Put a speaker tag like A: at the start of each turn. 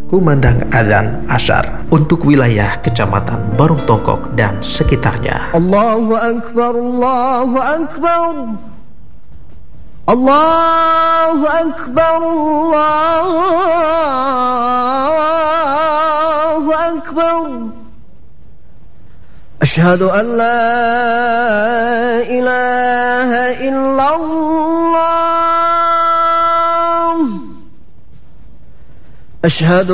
A: kumandang adzan asyar untuk wilayah Kecamatan Barung Tongkok dan sekitarnya.
B: Allahu Akbar, Allahu Akbar, Allahu Akbar, Allahu Akbar. Asyhadu an la ilaha illallah. Asyhadu